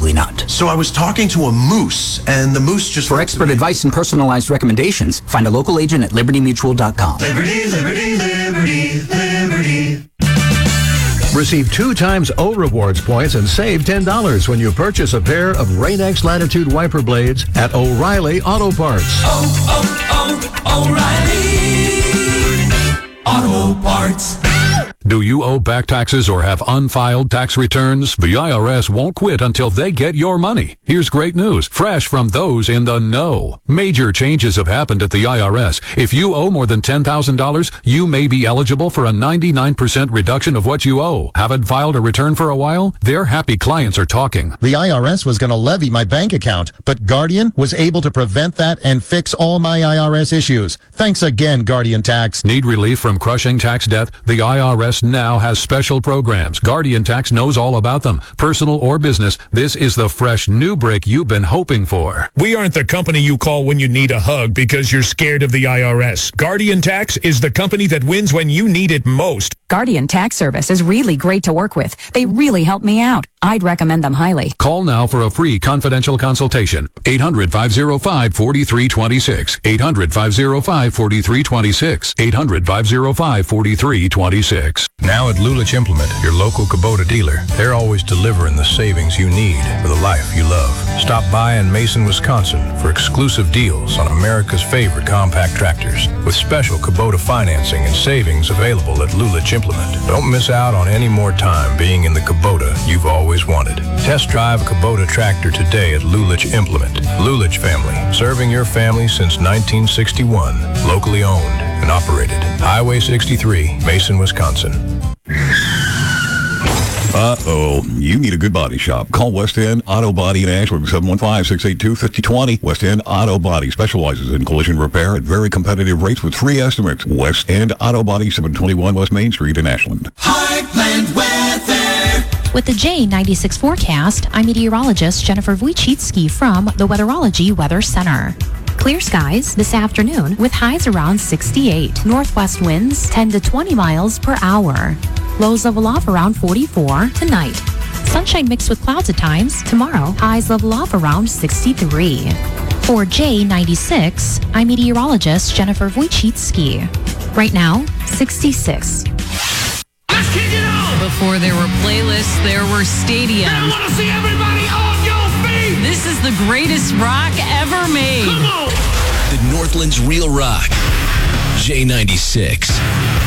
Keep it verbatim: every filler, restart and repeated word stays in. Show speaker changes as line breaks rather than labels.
Probably not.
So I was talking to a moose, and the moose just...
For expert advice and personalized recommendations, find a local agent at liberty mutual dot com.
Liberty, liberty, liberty, liberty.
Receive two times O Rewards points and save ten dollars when you purchase a pair of Rain-X Latitude wiper blades at O'Reilly Auto Parts.
Oh, oh, oh, O'Reilly Auto Parts.
Do you owe back taxes or have unfiled tax returns? The I R S won't quit until they get your money. Here's great news, fresh from those in the know. Major changes have happened at the I R S. If you owe more than ten thousand dollars, you may be eligible for a ninety-nine percent reduction of what you owe. Haven't filed a return for a while? Their happy clients are talking.
The I R S was going to levy my bank account, but Guardian was able to prevent that and fix all my I R S issues. Thanks again, Guardian Tax.
Need relief from crushing tax debt? The I R S now has special programs. Guardian Tax knows all about them. Personal or business, this is the fresh new break you've been hoping for.
We aren't the company you call when you need a hug because you're scared of the I R S. Guardian Tax is the company that wins when you need it most.
Guardian Tax Service is really great to work with. They really help me out. I'd recommend them highly.
Call now for a free confidential consultation. eight hundred, five oh five, four three two six. eight hundred, five oh five, four three two six. eight hundred, five oh five, four three two six.
Now at Lulich Implement, your local Kubota dealer, they're always delivering the savings you need for the life you love. Stop by in Mason, Wisconsin for exclusive deals on America's favorite compact tractors with special Kubota financing and savings available at Lulich Implement. Don't miss out on any more time being in the Kubota you've always wanted. Test drive a Kubota tractor today at Lulich Implement. Lulich Family, serving your family since nineteen sixty-one. Locally owned and operated. Highway sixty-three, Mason, Wisconsin.
Uh-oh, you need a good body shop. Call West End Auto Body in Ashland, seven one five, six eight two, five oh two oh. West End Auto Body specializes in collision repair at very competitive rates with free estimates. West End Auto Body, seven twenty-one West Main Street in Ashland.
Heartland Weather.
With the J ninety-six forecast, I'm meteorologist Jennifer Wojcicki from the Weatherology Weather Center. Clear skies this afternoon with highs around sixty-eight. Northwest winds ten to twenty miles per hour. Lows level off around forty-four tonight. Sunshine mixed with clouds at times. Tomorrow, highs level off around sixty-three. For J ninety-six, I'm meteorologist Jennifer Wojcicki. Right now, sixty-six.
Let's kick it on!
Before there were playlists, there were stadiums.
I want to see everybody on your feet!
This is the greatest rock ever made.
Come on!
The Northland's Real Rock. J ninety-six.